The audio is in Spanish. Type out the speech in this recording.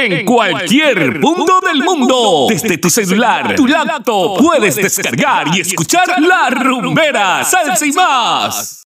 en cualquier punto del mundo. Desde tu celular, tu laptop, puedes descargar y escuchar La Rumbera, Salsa y más.